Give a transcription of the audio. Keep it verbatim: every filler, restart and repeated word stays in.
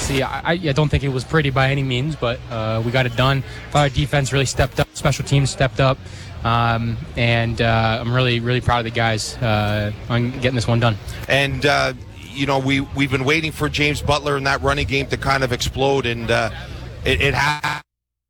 obviously, I, I don't think it was pretty by any means, but uh, we got it done. Our defense really stepped up. Special teams stepped up. Um, and uh, I'm really, really proud of the guys uh, on getting this one done. And, uh, you know, we, we've been waiting for James Butler and that running game to kind of explode, and uh, it, it happened.